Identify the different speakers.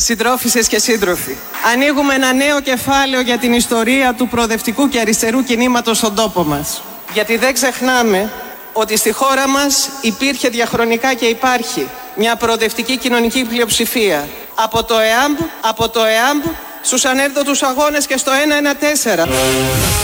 Speaker 1: Συντρόφισσες και σύντροφοι, ανοίγουμε ένα νέο κεφάλαιο για την ιστορία του προοδευτικού και αριστερού κινήματος στον τόπο μας. Γιατί δεν ξεχνάμε ότι στη χώρα μας υπήρχε διαχρονικά και υπάρχει μια προοδευτική κοινωνική πλειοψηφία. Από το ΕΑΜΠ στους ανέκδοτους αγώνες και στο 114.